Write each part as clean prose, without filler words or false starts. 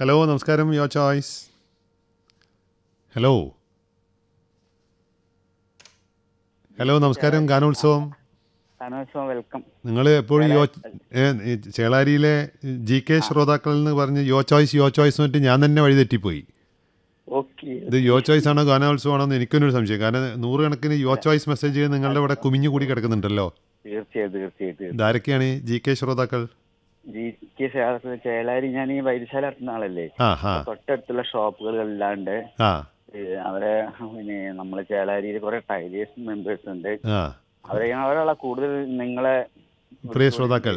Hello നമസ്കാരം, your choice. Hello hello നമസ്കാരം, ഗാനോത്സവം. വെൽക്കം. നിങ്ങൾ എപ്പോഴും ചേളാരിയിലെ ജി കെ ശ്രോതാക്കൾ എന്ന് പറഞ്ഞ് യോ ചോയ്സ് എന്നിട്ട് ഞാൻ തന്നെ വഴി തെറ്റിപ്പോയി. ഇത് യോ ചോയ്സ് ആണോ ഗാനോത്സവം ആണോ എന്ന് എനിക്കൊരു സംശയം. കാരണം നൂറുകണക്കിന് യോ ചോയ്സ് മെസ്സേജ് നിങ്ങളുടെ ഇവിടെ കുമിഞ്ഞു കൂടി കിടക്കുന്നുണ്ടല്ലോ. തീർച്ചയായിട്ടും. ഇതാരൊക്കെയാണ് ജി കെ ശ്രോതാക്കൾ? ചേളാരി ഞാൻ ഈ വൈദ്യശാല നടത്തുന്ന ആളല്ലേ. തൊട്ടടുത്തുള്ള ഷോപ്പുകളല്ലാണ്ട് അവരെ പിന്നെ നമ്മളെ ചേളാരിയിൽ കുറെ ടൈലേഴ്സ് മെമ്പേഴ്സ് ഉണ്ട്. അവരെയുള്ള കൂടുതൽ നിങ്ങളെ പ്രിയ ശ്രോതാക്കൾ.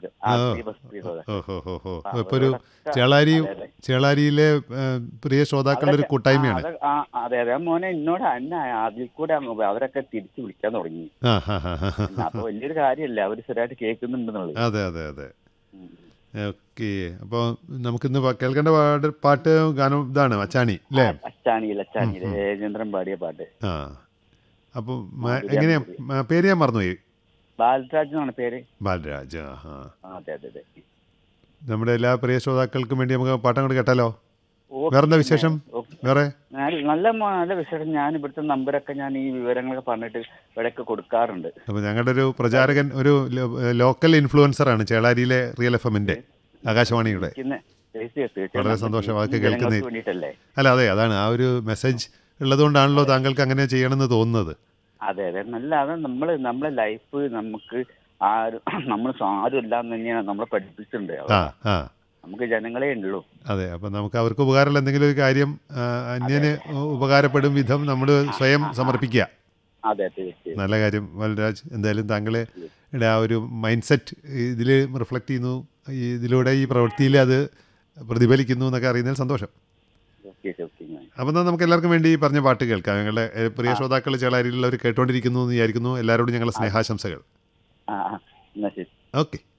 ഇപ്പൊ ഒരു ചേളാരിയിലെ പ്രിയ ശ്രോതാക്കളുടെ ഒരു കൂട്ടായ്മയാണ്. അതെ മോനെ എന്നോട് അതിൽ കൂടെ അവരൊക്കെ തിരിച്ചു വിളിക്കാൻ തുടങ്ങി. അപ്പൊ വലിയൊരു കാര്യമല്ല, അവര് ശരിയായിട്ട് കേൾക്കുന്നുണ്ടെന്നുള്ളത്. അതെ അതെ അതെ. ഓക്കെ, അപ്പോൾ നമുക്കിന്ന് കേൾക്കേണ്ട പാട്ട് ഗാനം ഇതാണ്, അച്ചാണി അല്ലേ? അച്ചാണി രജേന്ദ്രൻ പാടിയ പാട്ട്. ആ, അപ്പോൾ എങ്ങനെയാ പേര്? ഞാൻ മറന്നുപോയി. ബാലരാജ് എന്നാണ് പേര്. ബാലരാജ്. അതെ അതെ അതെ. നമ്മുടെ എല്ലാ പ്രിയ ശ്രോതാക്കൾക്കും വേണ്ടി നമുക്ക് പാട്ടം കൊണ്ട് കേട്ടാലോ? വേറെന്താ വിശേഷം? വേറെ നല്ല വിശേഷം. ഞാൻ ഇവിടുത്തെ നമ്പരൊക്കെ ഞാൻ ഈ വിവരങ്ങളൊക്കെ പറഞ്ഞിട്ട് ഇവിടെയൊക്കെ കൊടുക്കാറുണ്ട്. അപ്പോൾ ഞങ്ങളുടെ ഒരു പ്രചാരകൻ, ഒരു ലോക്കൽ ഇൻഫ്ലുവൻസർ ആണ് ചേളാരിയിലെ റിയൽ FM-ന്റെ, ആകാശവാണിയുടെ. വളരെ സന്തോഷം അതൊക്കെ കേൾക്കുന്നത്. അല്ല അതെ, അതാണ് ആ ഒരു മെസ്സേജ് ഉള്ളതുകൊണ്ടാണല്ലോ താങ്കൾക്ക് അങ്ങനെ ചെയ്യണമെന്ന് തോന്നുന്നത്. അതെ അതെ, അത് നമ്മളെ ലൈഫ് നമുക്ക് നമ്മൾ ആരും ഇല്ലാന്ന് തന്നെയാണ് നമ്മളെ പഠിപ്പിച്ചിട്ടുണ്ട്. നമുക്ക് ജനങ്ങളെ ഉള്ളൂ. അതെ, അപ്പം നമുക്ക് അവർക്ക് ഉപകാരമുള്ള എന്തെങ്കിലും ഒരു കാര്യം അന്യന് ഉപകാരപ്പെടും വിധം നമ്മൾ സ്വയം സമർപ്പിക്കുക. അതെ, നല്ല കാര്യം ബാലരാജ്. എന്തായാലും താങ്കളുടെ ആ ഒരു മൈൻഡ് സെറ്റ് ഇതിൽ റിഫ്ലക്റ്റ് ചെയ്യുന്നു, ഇതിലൂടെ ഈ പ്രവൃത്തിയിൽ അത് പ്രതിഫലിക്കുന്നു എന്നൊക്കെ അറിയുന്നതിൽ സന്തോഷം. അപ്പം എന്നാൽ നമുക്ക് എല്ലാവർക്കും വേണ്ടി പറഞ്ഞ പാട്ട് കേൾക്കാം. ഞങ്ങളുടെ പ്രിയ ശ്രോതാക്കൾ ചേളാരിയിലുള്ളവർ കേട്ടോണ്ടിരിക്കുന്നു എന്ന് വിചാരിക്കുന്നു. എല്ലാവരോടും ഞങ്ങളുടെ സ്നേഹാശംസകൾ. ഓക്കെ.